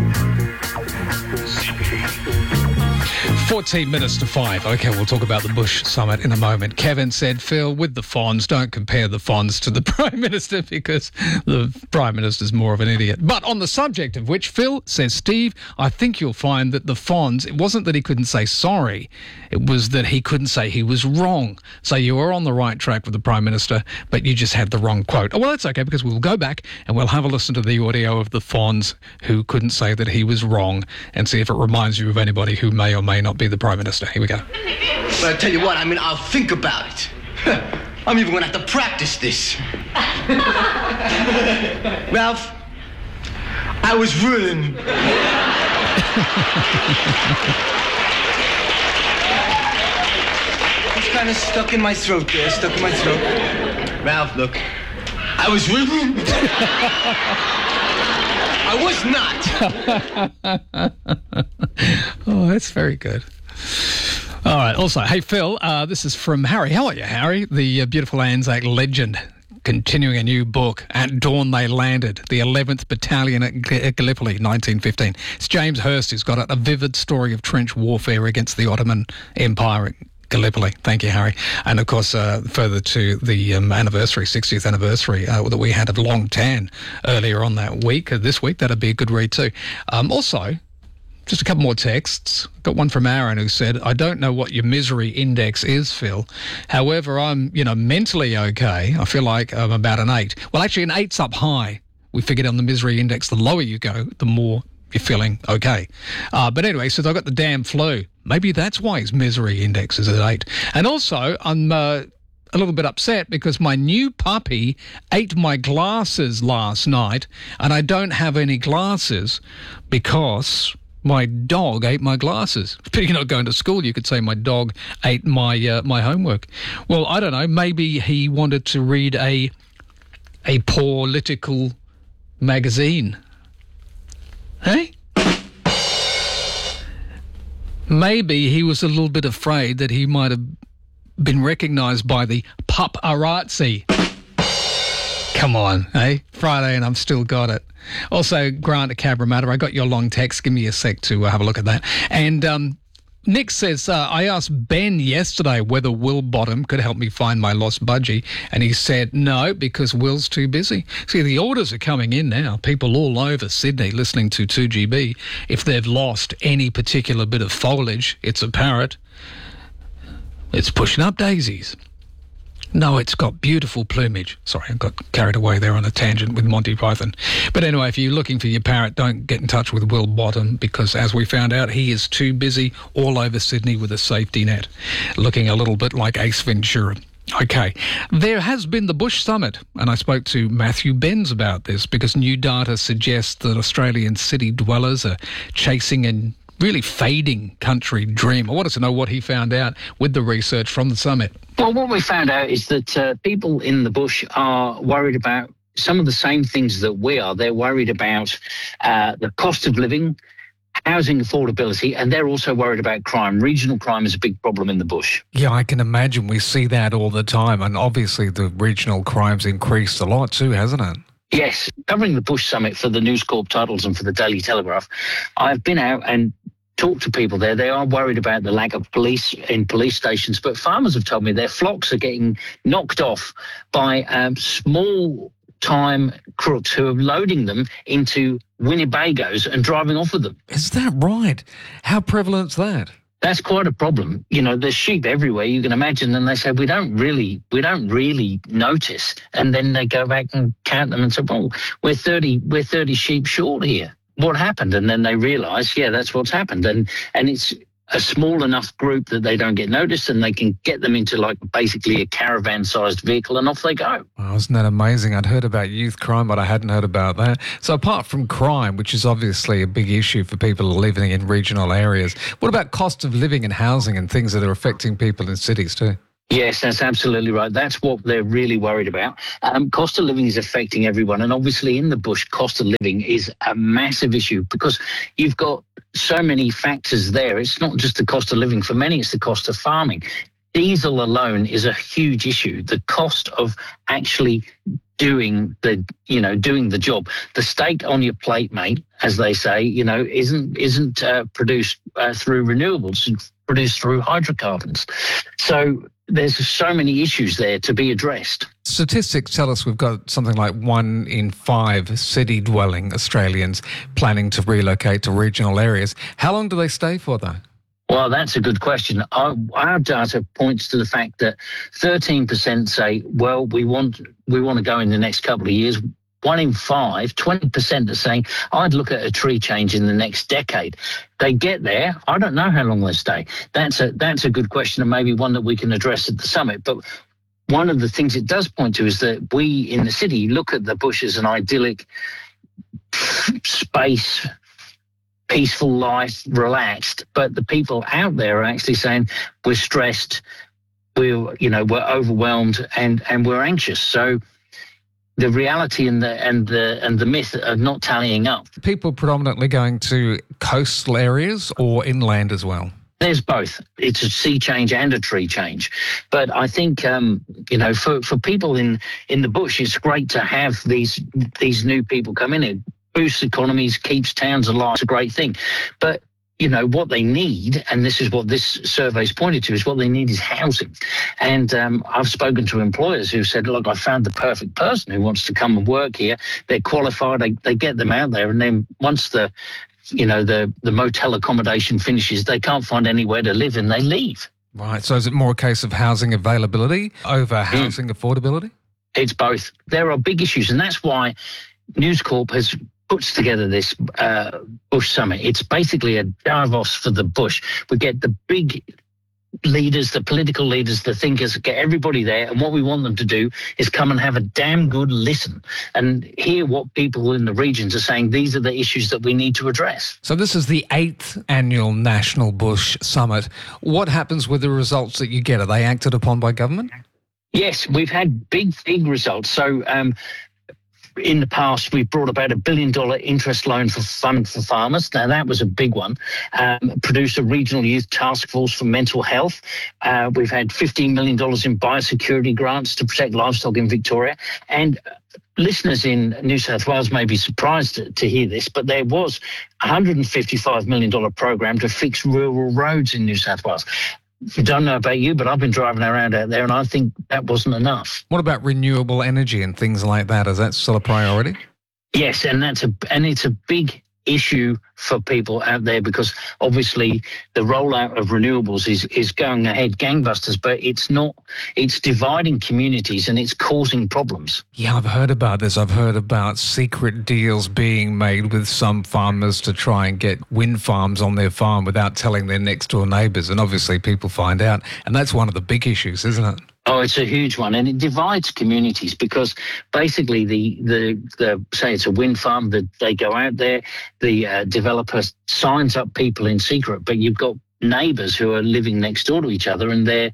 14 minutes to 5. Okay, we'll talk about the Bush Summit in a moment. Kevin said, Phil, with the Fonz, don't compare the Fonz to the Prime Minister because the Prime Minister's more of an idiot. But on the subject of which, Phil says, Steve, I think you'll find that the Fonz, it wasn't that he couldn't say sorry, it was that he couldn't say he was wrong. So you were on the right track with the Prime Minister, but you just had the wrong quote. Oh, well, that's okay because we'll go back and we'll have a listen to the audio of the Fonz who couldn't say that he was wrong and see if it reminds you of anybody who may or may not be the Prime Minister. Here we go. But I tell you what, I'll think about it. I'm even going to have to practice this. Ralph, I was ruined. It's kind of stuck in my throat there, Ralph, look, I was ruined. I was not. Oh, that's very good. All right. Also, hey, Phil, this is from Harry. How are you, Harry? The beautiful Anzac legend, continuing a new book, At Dawn They Landed, the 11th Battalion at Gallipoli, 1915. It's James Hurst who's got it, a vivid story of trench warfare against the Ottoman Empire at Gallipoli. Thank you, Harry. And, of course, further to the anniversary, 60th anniversary that we had of Long Tan earlier on that week, this week. That'd be a good read too. Also, just a couple more texts. Got one from Aaron who said, I don't know what your misery index is, Phil. However, I'm, mentally okay. I feel like I'm about an 8. Well, actually, an 8's up high. We figured on the misery index, the lower you go, the more you're feeling okay. But anyway, so I got the damn flu. Maybe that's why his misery index is at 8. And also, I'm a little bit upset because my new puppy ate my glasses last night, and I don't have any glasses because my dog ate my glasses. But you're not going to school. You could say my dog ate my my homework. Well, I don't know. Maybe he wanted to read a political magazine. Hey? Maybe he was a little bit afraid that he might have been recognised by the paparazzi. Come on, eh? Friday and I've still got it. Also, Grant at Cabramatta, I got your long text. Give me a sec to have a look at that. And Nick says, I asked Ben yesterday whether Will Bottom could help me find my lost budgie, and he said no, because Will's too busy. See, the orders are coming in now. People all over Sydney listening to 2GB, if they've lost any particular bit of foliage, it's a parrot, it's pushing up daisies. No, it's got beautiful plumage. Sorry, I got carried away there on a tangent with Monty Python. But anyway, if you're looking for your parrot, don't get in touch with Will Bottom because, as we found out, he is too busy all over Sydney with a safety net, looking a little bit like Ace Ventura. Okay, there has been the Bush Summit, and I spoke to Matthew Benz about this because new data suggests that Australian city dwellers are chasing a really fading country dream. I wanted to know what he found out with the research from the summit. Well, what we found out is that people in the bush are worried about some of the same things that we are. They're worried about the cost of living, housing affordability, and they're also worried about crime. Regional crime is a big problem in the bush. Yeah, I can imagine. We see that all the time, and obviously the regional crime's increased a lot too, hasn't it? Yes. Covering the Bush Summit for the News Corp titles and for the Daily Telegraph, I've been out and talked to people there. They are worried about the lack of police in police stations, but farmers have told me their flocks are getting knocked off by small full-time crooks who are loading them into Winnebagos and driving off with them. Is that right? How prevalent is that? That's quite a problem. You know, there's sheep everywhere, you can imagine, and they say, we don't really notice. And then they go back and count them and say, well, we're 30 sheep short here. What happened? And then they realise, yeah, that's what's happened. And it's a small enough group that they don't get noticed, and they can get them into like basically a caravan-sized vehicle, and off they go. Wow, isn't that amazing? I'd heard about youth crime, but I hadn't heard about that. So apart from crime, which is obviously a big issue for people living in regional areas, what about cost of living and housing and things that are affecting people in cities too? Yes, that's absolutely right. That's what they're really worried about. Cost of living is affecting everyone. And obviously in the bush, cost of living is a massive issue because you've got so many factors there. It's not just the cost of living. For many, it's the cost of farming. Diesel alone is a huge issue. The cost of actually doing the job. The steak on your plate, mate, as they say, isn't produced through renewables. It's produced through hydrocarbons. So there's so many issues there to be addressed. Statistics tell us we've got something like 1 in 5 city-dwelling Australians planning to relocate to regional areas. How long do they stay for, though? Well, that's a good question. Our data points to the fact that 13% say, well, we want to go in the next couple of years. 1 in 5, 20% are saying, I'd look at a tree change in the next decade. They get there. I don't know how long they stay. That's a good question, and maybe one that we can address at the summit. But one of the things it does point to is that we in the city look at the bush as an idyllic space, peaceful life, relaxed. But the people out there are actually saying, we're stressed, we're overwhelmed, and we're anxious. So the reality and the myth are not tallying up. People predominantly going to coastal areas or inland as well? There's both. It's a sea change and a tree change. But I think, for people in the bush, it's great to have these new people come in. It boosts economies, keeps towns alive. It's a great thing. But what they need, and this is what this survey's pointed to, is what they need is housing. And I've spoken to employers who said, look, I found the perfect person who wants to come and work here. They're qualified, they get them out there, and then once the motel accommodation finishes, they can't find anywhere to live and they leave. Right, so is it more a case of housing availability over housing affordability? It's both. There are big issues, and that's why News Corp puts together this Bush Summit. It's basically a Davos for the bush. We get the big leaders, the political leaders, the thinkers, get everybody there, and what we want them to do is come and have a damn good listen and hear what people in the regions are saying. These are the issues that we need to address. So this is the 8th annual National Bush Summit. What happens with the results that you get? Are they acted upon by government? Yes, we've had big results. So in the past, we've brought about $1 billion interest loan fund for farmers. Now, that was a big one. Produced a regional youth task force for mental health. We've had $15 million in biosecurity grants to protect livestock in Victoria. And listeners in New South Wales may be surprised to hear this, but there was a $155 million program to fix rural roads in New South Wales. I don't know about you, but I've been driving around out there and I think that wasn't enough. What about renewable energy and things like that? Is that still a priority? Yes, and it's a big issue for people out there because obviously the rollout of renewables is going ahead gangbusters, but it's dividing communities and it's causing problems. Yeah, I've heard about this. I've heard about secret deals being made with some farmers to try and get wind farms on their farm without telling their next door neighbours, and obviously people find out, and that's one of the big issues, isn't it? Oh, it's a huge one, and it divides communities because basically the say it's a wind farm, that they go out there, the developer signs up people in secret, but you've got neighbours who are living next door to each other, and they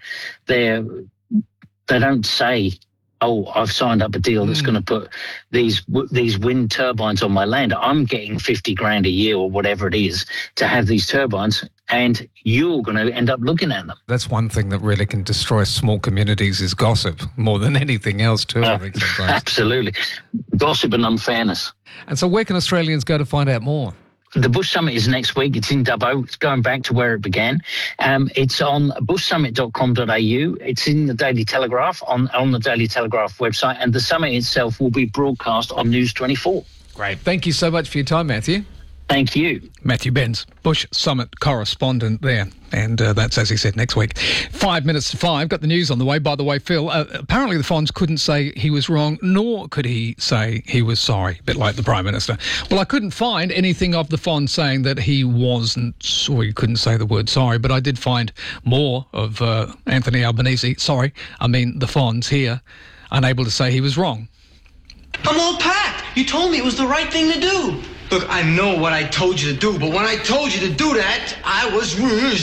don't say, oh, I've signed up a deal that's going to put these wind turbines on my land. I'm getting $50,000 a year or whatever it is to have these turbines, and you're going to end up looking at them. That's one thing that really can destroy small communities is gossip, more than anything else too, I think sometimes. Absolutely. Gossip and unfairness. And so where can Australians go to find out more? The Bush Summit is next week. It's in Dubbo. It's going back to where it began. It's on bushsummit.com.au. It's in the Daily Telegraph, on the Daily Telegraph website, and the summit itself will be broadcast on News 24. Great. Thank you so much for your time, Matthew. Thank you. Matthew Benz, Bush Summit correspondent there. And that's, as he said, next week. 5 minutes to 5. Got the news on the way. By the way, Phil, apparently the Fonz couldn't say he was wrong, nor could he say he was sorry, a bit like the Prime Minister. Well, I couldn't find anything of the Fonz saying that he wasn't, or he couldn't say the word sorry, but I did find more of Anthony Albanese, the Fonz here, unable to say he was wrong. I'm all packed. You told me it was the right thing to do. Look, I know what I told you to do, but when I told you to do that, I was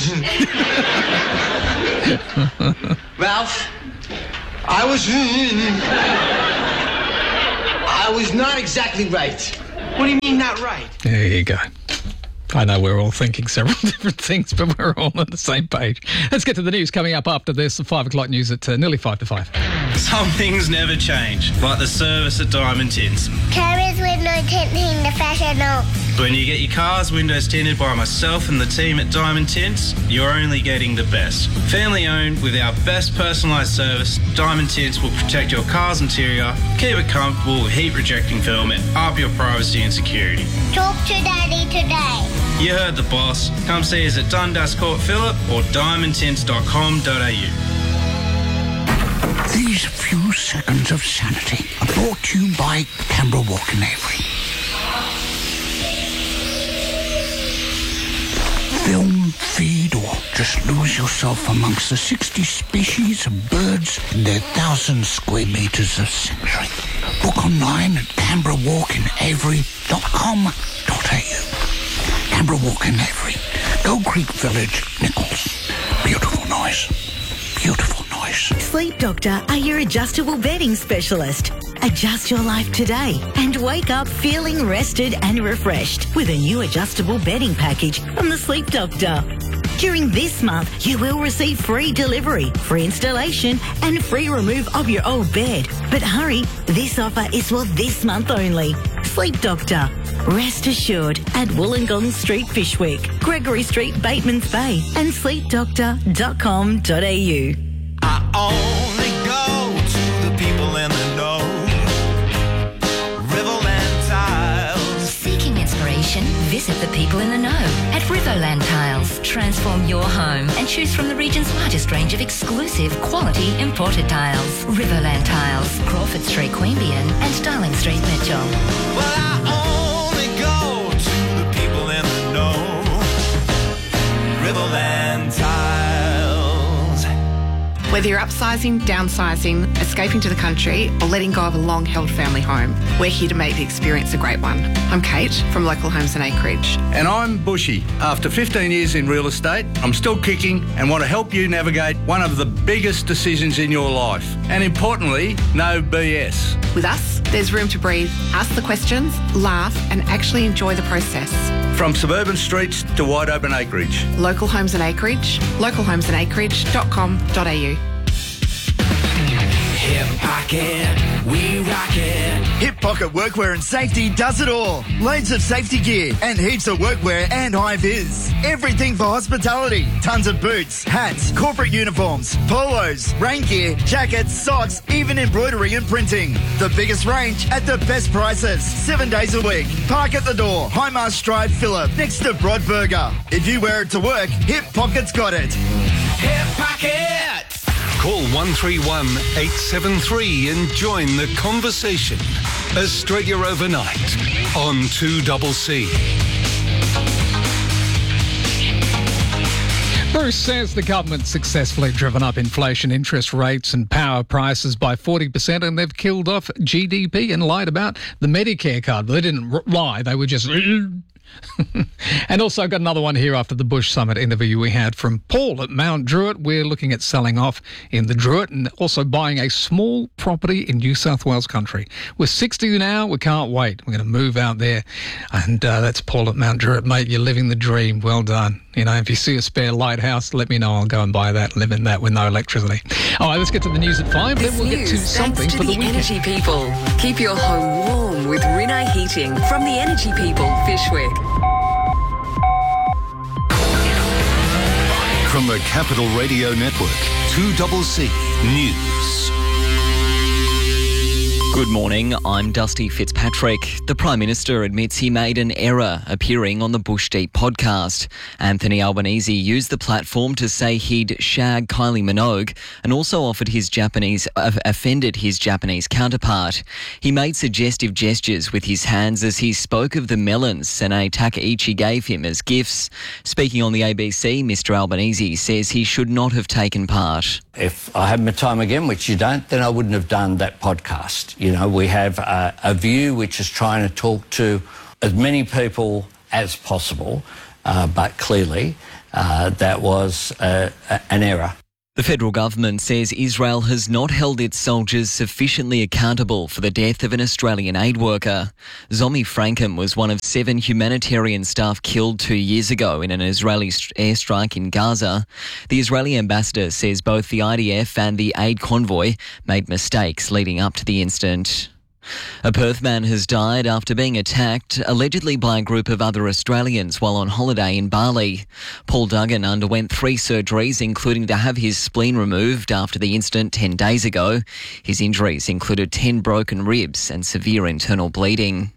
Ralph, I was not exactly right. What do you mean not right? There you go. I know we're all thinking several different things, but we're all on the same page. Let's get to the news coming up after this, the 5 o'clock news at nearly 5 to 5. Some things never change, like the service at Diamond Tints. Carers window tinting professional. When you get your car's windows tinted by myself and the team at Diamond Tints, you're only getting the best. Family owned with our best personalised service, Diamond Tints will protect your car's interior, keep it comfortable with heat rejecting film and up your privacy and security. Talk to Daddy today. You heard the boss. Come see us at Dundas Court Phillip or diamondtints.com.au. These few seconds of sanity are brought to you by Canberra Walk in Avery. Film, feed, or just lose yourself amongst the 60 species of birds in their 1,000 square metres of sanctuary. Book online at canberrawalkinavery.com.au. Canberra Walk in Avery, Gold Creek Village, Nichols. Beautiful noise. Beautiful noise. Sleep Doctor are your adjustable bedding specialist. Adjust your life today and wake up feeling rested and refreshed with a new adjustable bedding package from the Sleep Doctor. During this month, you will receive free delivery, free installation and free remove of your old bed. But hurry, this offer is for this month only. Sleep Doctor. Rest assured at Wollongong Street, Fishwick, Gregory Street, Batemans Bay and sleepdoctor.com.au. I only go to the people in the know. Riverland Tiles. Seeking inspiration? Visit the people in the know at Riverland Tiles. Transform your home and choose from the region's largest range of exclusive quality imported tiles. Riverland Tiles, Crawford Street, Queanbeyan and Darling Street, Mitchell. Well, I only go to the people in the know. Riverland Tiles. Whether you're upsizing, downsizing, escaping to the country, or letting go of a long-held family home, we're here to make the experience a great one. I'm Kate from Local Homes and Acreage. And I'm Bushy. After 15 years in real estate, I'm still kicking and want to help you navigate one of the biggest decisions in your life. And importantly, no BS. With us, there's room to breathe, ask the questions, laugh, and actually enjoy the process. From suburban streets to wide open acreage. Local Homes and Acreage, localhomesandacreage.com.au. Hip Pocket, we rock it. Hip Pocket Workwear and Safety does it all. Loads of safety gear and heaps of workwear and high vis. Everything for hospitality. Tons of boots, hats, corporate uniforms, polos, rain gear, jackets, socks, even embroidery and printing. The biggest range at the best prices. 7 days a week. Park at the door. Highmast Drive, Phillip, next to Broadburger. If you wear it to work, Hip Pocket's got it. Hip Pocket! Call 131 873 and join the conversation. Australia Overnight on 2CC. Bruce says the government's successfully driven up inflation, interest rates and power prices by 40%, and they've killed off GDP and lied about the Medicare card. But they didn't lie, they were just... And also got another one here after the Bush Summit interview we had from Paul at Mount Druitt. We're looking at selling off in the Druitt and also buying a small property in New South Wales country. We're 60 now, we can't wait. We're going to move out there. And that's Paul at Mount Druitt. Mate, you're living the dream. Well done. You know, if you see a spare lighthouse, let me know. I'll go and buy that, live in that with no electricity. All right, let's get to the news at 5. Then we'll get to something for the weekend. Energy People. Keep your home warm with Rinnai Heating from the Energy People, Fishwick. From the Capital Radio Network, 2CC News. Good morning, I'm Dusty Fitzpatrick. The Prime Minister admits he made an error appearing on the Bush Deep podcast. Anthony Albanese used the platform to say he'd shag Kylie Minogue and also offended his Japanese counterpart. He made suggestive gestures with his hands as he spoke of the melons Sanae Takaichi gave him as gifts. Speaking on the ABC, Mr Albanese says he should not have taken part. If I had my time again, which you don't, then I wouldn't have done that podcast. You know, we have a view which is trying to talk to as many people as possible, but clearly that was an error. The federal government says Israel has not held its soldiers sufficiently accountable for the death of an Australian aid worker. Zomi Frankham was one of 7 humanitarian staff killed 2 years ago in an Israeli airstrike in Gaza. The Israeli ambassador says both the IDF and the aid convoy made mistakes leading up to the incident. A Perth man has died after being attacked, allegedly by a group of other Australians while on holiday in Bali. Paul Duggan underwent 3 surgeries, including to have his spleen removed after the incident 10 days ago. His injuries included 10 broken ribs and severe internal bleeding.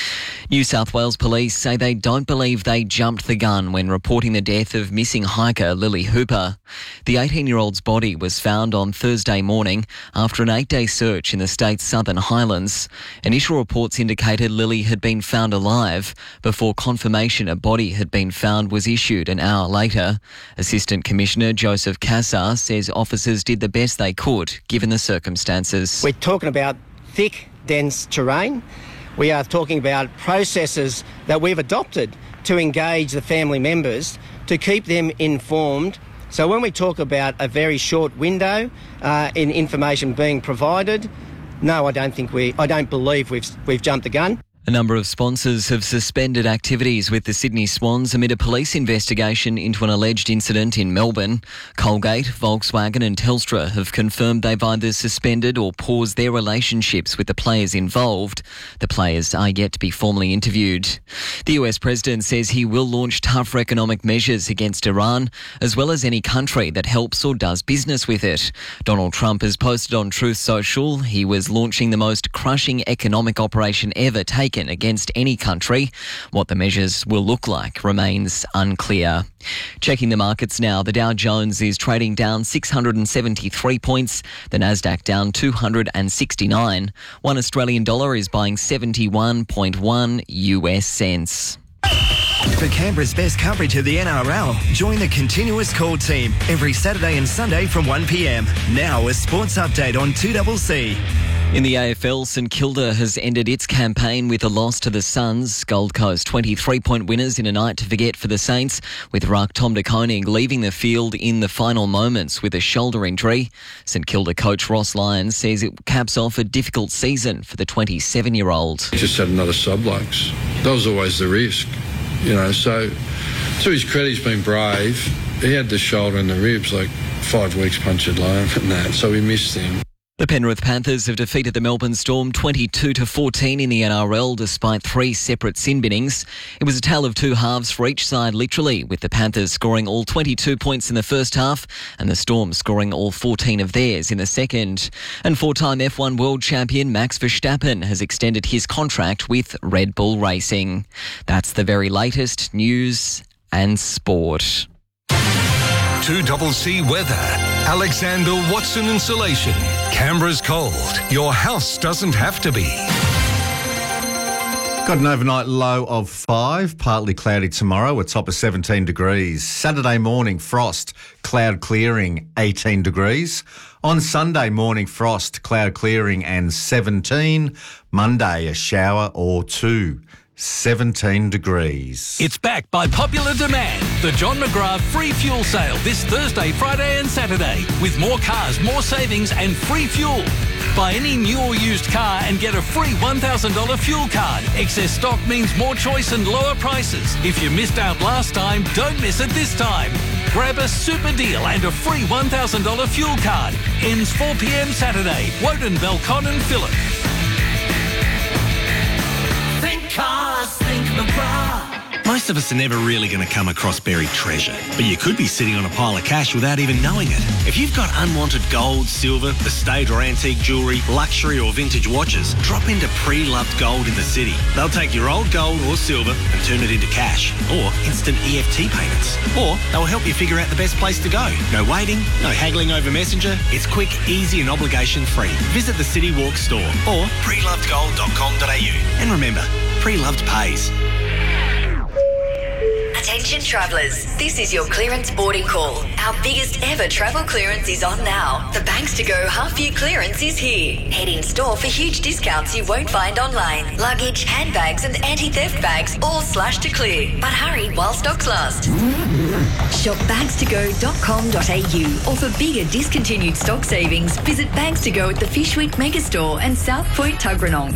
New South Wales police say they don't believe they jumped the gun when reporting the death of missing hiker Lily Hooper. The 18-year-old's body was found on Thursday morning after an 8-day search in the state's Southern Highlands. Initial reports indicated Lily had been found alive before confirmation a body had been found was issued an hour later. Assistant Commissioner Joseph Cassar says officers did the best they could given the circumstances. We're talking about thick, dense terrain. We are talking about processes that we've adopted to engage the family members, to keep them informed. So when we talk about a very short window in information being provided, no, I don't believe we've jumped the gun. A number of sponsors have suspended activities with the Sydney Swans amid a police investigation into an alleged incident in Melbourne. Colgate, Volkswagen and Telstra have confirmed they've either suspended or paused their relationships with the players involved. The players are yet to be formally interviewed. The US President says he will launch tougher economic measures against Iran, as well as any country that helps or does business with it. Donald Trump has posted on Truth Social he was launching the most crushing economic operation ever taken against any country. What the measures will look like remains unclear. Checking the markets now, the Dow Jones is trading down 673 points, the Nasdaq down 269. One Australian dollar is buying 71.1 US cents. For Canberra's best coverage of the NRL, join the Continuous Call team every Saturday and Sunday from 1 p.m. Now a sports update on 2CC. In the AFL, St Kilda has ended its campaign with a loss to the Suns. Gold Coast 23-point winners in a night to forget for the Saints, with ruck Tom de Koning leaving the field in the final moments with a shoulder injury. St Kilda coach Ross Lyons says it caps off a difficult season for the 27-year-old. He just had another sub-lunks. That was always the risk, you know, so to his credit, he's been brave. He had the shoulder and the ribs, like 5 weeks punctured loan and that, so we missed him. The Penrith Panthers have defeated the Melbourne Storm 22-14 in the NRL despite 3 separate sin binnings. It was a tale of 2 halves for each side literally, with the Panthers scoring all 22 points in the first half and the Storm scoring all 14 of theirs in the second. And 4-time F1 world champion Max Verstappen has extended his contract with Red Bull Racing. That's the very latest news and sport. 2CC weather. Alexander Watson Insulation. Canberra's cold. Your house doesn't have to be. Got an overnight low of 5, partly cloudy tomorrow, a top of 17 degrees. Saturday morning, frost, cloud clearing, 18 degrees. On Sunday morning, frost, cloud clearing and 17. Monday, a shower or 2. 17 degrees. It's back by popular demand. The John McGrath free fuel sale this Thursday, Friday and Saturday. With more cars, more savings and free fuel. Buy any new or used car and get a free $1,000 fuel card. Excess stock means more choice and lower prices. If you missed out last time, don't miss it this time. Grab a super deal and a free $1,000 fuel card. Ends 4 p.m. Saturday. Woden, Belcon and Phillip. Think cars, think McGrath. Most Most of us are never really going to come across buried treasure, but you could be sitting on a pile of cash without even knowing it. If you've got unwanted gold, silver, estate or antique jewellery, luxury or vintage watches, drop into Pre-Loved Gold in the city. They'll take your old gold or silver and turn it into cash or instant EFT payments. Or they'll help you figure out the best place to go. No waiting, no haggling over Messenger. It's quick, easy and obligation-free. Visit the City Walk store or prelovedgold.com.au. And remember, Pre-Loved pays. Attention travellers, this is your clearance boarding call. Our biggest ever travel clearance is on now. The Banks to Go half-year clearance is here. Head in store for huge discounts you won't find online. Luggage, handbags and anti-theft bags all slashed to clear. But hurry while stocks last. Shop bankstogo.com.au or for bigger discontinued stock savings, visit Banks to Go at the Fish Week Megastore and South Point Tuggeranong.